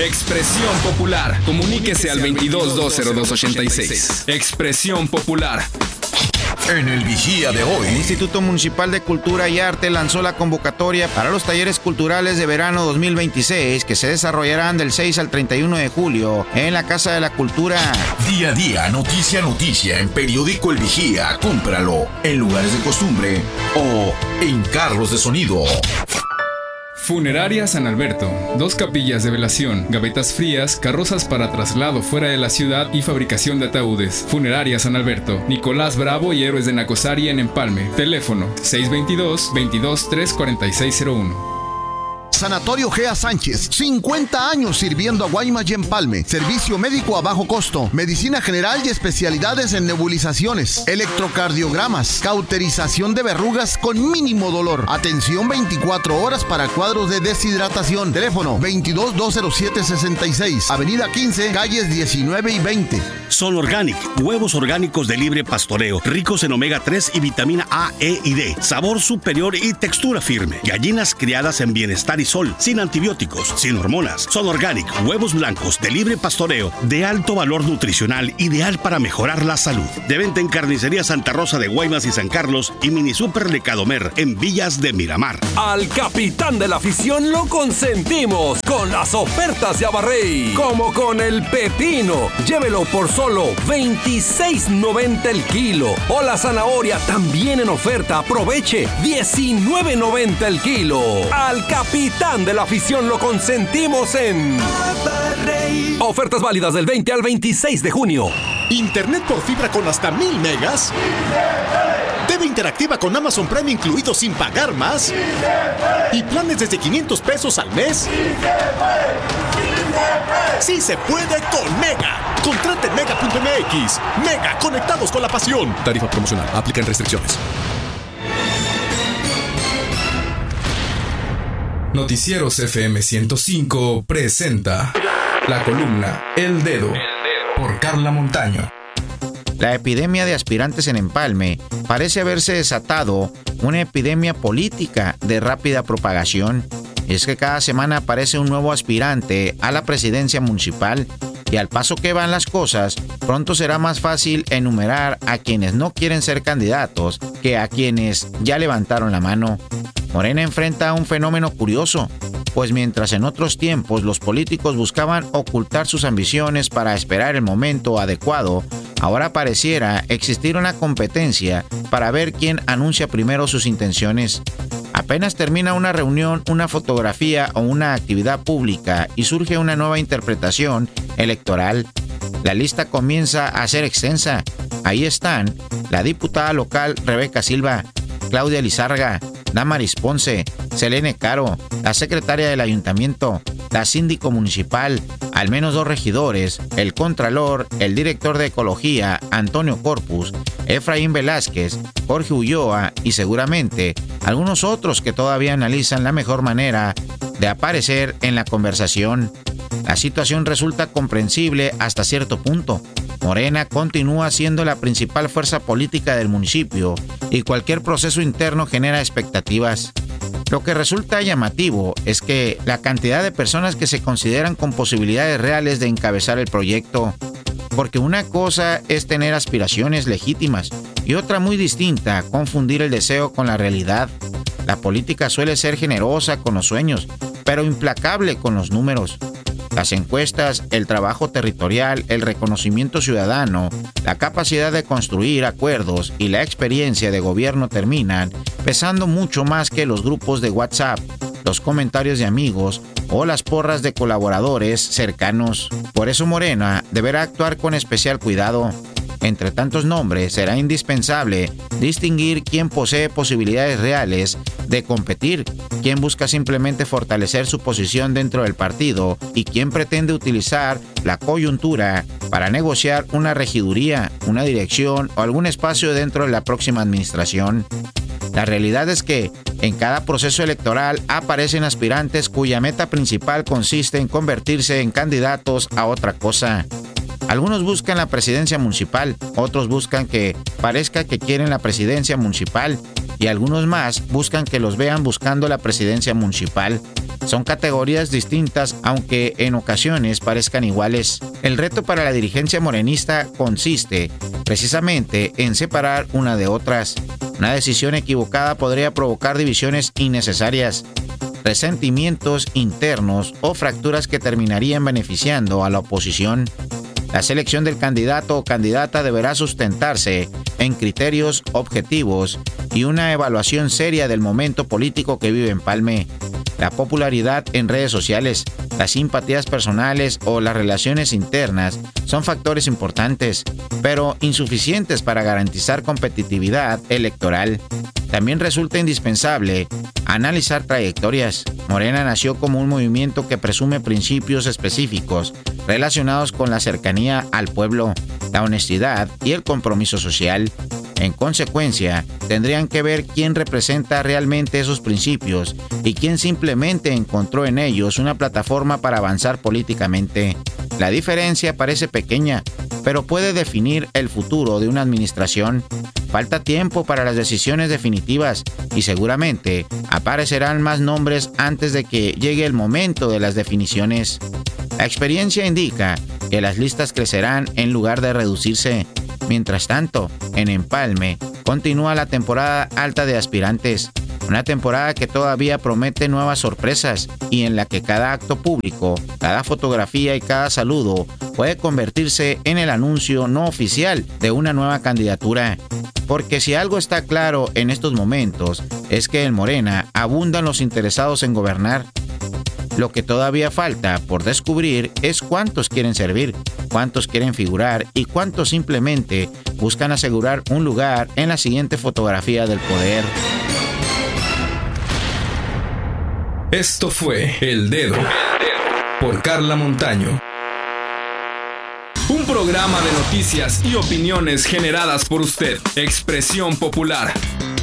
Expresión Popular. Comuníquese al 22-202-86. Expresión Popular. En el Vigía de hoy, el Instituto Municipal de Cultura y Arte lanzó la convocatoria para los talleres culturales de verano 2026 que se desarrollarán del 6 al 31 de julio en la Casa de la Cultura. Día a día, noticia a noticia en Periódico El Vigía. Cómpralo en lugares de costumbre o en carros de sonido. Funeraria San Alberto. 2 capillas de velación, gavetas frías, carrozas para traslado fuera de la ciudad y fabricación de ataúdes. Funeraria San Alberto. Nicolás Bravo y Héroes de Nacosari en Empalme. Teléfono 622-223-4601. Sanatorio Gea Sánchez, 50 años sirviendo a Guaymas y Empalme. Servicio médico a bajo costo, medicina general y especialidades en nebulizaciones, electrocardiogramas, cauterización de verrugas con mínimo dolor. Atención 24 horas para cuadros de deshidratación. Teléfono 22-207-66, Avenida 15, calles 19 y 20. Sol Organic, huevos orgánicos de libre pastoreo, ricos en omega 3 y vitamina A, E y D. Sabor superior y textura firme. Gallinas criadas en bienestar y sol, sin antibióticos, sin hormonas. Sol Organic, huevos blancos de libre pastoreo, de alto valor nutricional, ideal para mejorar la salud. De venta en Carnicería Santa Rosa de Guaymas y San Carlos y Mini Super Lecadomer en Villas de Miramar. Al capitán de la afición lo consentimos con las ofertas de Abarrey, como con el pepino. Llévelo por solo $26.90 el kilo. O la zanahoria también en oferta. Aproveche $19.90 el kilo. Al capitán de la afición lo consentimos en Abarrey. Ofertas válidas del 20 al 26 de junio. Internet por fibra con hasta 1000 megas. TV interactiva con Amazon Prime incluido sin pagar más. Y planes desde $500 al mes. Sí se puede con Mega. Contrate en Mega.mx. Mega, conectados con la pasión. Tarifa promocional. Aplican restricciones. Noticieros FM 105 presenta la columna El Dedo por Carla Montaño. La epidemia de aspirantes en Empalme parece haberse desatado una epidemia política de rápida propagación. Es que cada semana aparece un nuevo aspirante a la presidencia municipal y al paso que van las cosas, pronto será más fácil enumerar a quienes no quieren ser candidatos que a quienes ya levantaron la mano. Morena enfrenta un fenómeno curioso, pues mientras en otros tiempos los políticos buscaban ocultar sus ambiciones para esperar el momento adecuado, ahora pareciera existir una competencia para ver quién anuncia primero sus intenciones. Apenas termina una reunión, una fotografía o una actividad pública y surge una nueva interpretación electoral. La lista comienza a ser extensa. Ahí están la diputada local Rebeca Silva, Claudia Lizárraga, Damaris Ponce, Selene Caro, la secretaria del ayuntamiento, la síndico municipal, al menos 2 regidores, el contralor, el director de ecología, Antonio Corpus, Efraín Velázquez, Jorge Ulloa y seguramente algunos otros que todavía analizan la mejor manera de aparecer en la conversación. La situación resulta comprensible hasta cierto punto. Morena continúa siendo la principal fuerza política del municipio y cualquier proceso interno genera expectativas. Lo que resulta llamativo es que la cantidad de personas que se consideran con posibilidades reales de encabezar el proyecto, porque una cosa es tener aspiraciones legítimas y otra muy distinta, confundir el deseo con la realidad. La política suele ser generosa con los sueños, pero implacable con los números. Las encuestas, el trabajo territorial, el reconocimiento ciudadano, la capacidad de construir acuerdos y la experiencia de gobierno terminan pesando mucho más que los grupos de WhatsApp, los comentarios de amigos o las porras de colaboradores cercanos. Por eso Morena deberá actuar con especial cuidado. Entre tantos nombres, será indispensable distinguir quién posee posibilidades reales de competir, quién busca simplemente fortalecer su posición dentro del partido y quién pretende utilizar la coyuntura para negociar una regiduría, una dirección o algún espacio dentro de la próxima administración. La realidad es que en cada proceso electoral aparecen aspirantes cuya meta principal consiste en convertirse en candidatos a otra cosa. Algunos buscan la presidencia municipal, otros buscan que parezca que quieren la presidencia municipal y algunos más buscan que los vean buscando la presidencia municipal. Son categorías distintas, aunque en ocasiones parezcan iguales. El reto para la dirigencia morenista consiste precisamente en separar una de otras. Una decisión equivocada podría provocar divisiones innecesarias, resentimientos internos o fracturas que terminarían beneficiando a la oposición. La selección del candidato o candidata deberá sustentarse en criterios objetivos y una evaluación seria del momento político que vive Empalme. La popularidad en redes sociales, las simpatías personales o las relaciones internas son factores importantes, pero insuficientes para garantizar competitividad electoral. También resulta indispensable analizar trayectorias. Morena nació como un movimiento que presume principios específicos relacionados con la cercanía al pueblo, la honestidad y el compromiso social. En consecuencia, tendrían que ver quién representa realmente esos principios y quién simplemente encontró en ellos una plataforma para avanzar políticamente. La diferencia parece pequeña, pero puede definir el futuro de una administración. Falta tiempo para las decisiones definitivas y seguramente aparecerán más nombres antes de que llegue el momento de las definiciones. La experiencia indica que las listas crecerán en lugar de reducirse. Mientras tanto, en Empalme continúa la temporada alta de aspirantes, una temporada que todavía promete nuevas sorpresas y en la que cada acto público, cada fotografía y cada saludo puede convertirse en el anuncio no oficial de una nueva candidatura. Porque si algo está claro en estos momentos es que en Morena abundan los interesados en gobernar. Lo que todavía falta por descubrir es cuántos quieren servir, cuántos quieren figurar y cuántos simplemente buscan asegurar un lugar en la siguiente fotografía del poder. Esto fue El Dedo por Carla Montaño. Un programa de noticias y opiniones generadas por usted. Expresión popular.